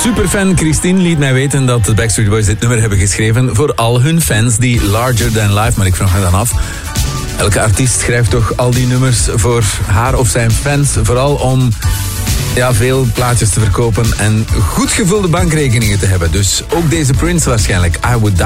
Superfan Christine liet mij weten dat de Backstreet Boys dit nummer hebben geschreven voor al hun fans die Larger Than Life. Maar ik vraag me dan af, elke artiest schrijft toch al die nummers voor haar of zijn fans, vooral om veel plaatjes te verkopen en goed gevulde bankrekeningen te hebben. Dus ook deze Prince waarschijnlijk, I Would Die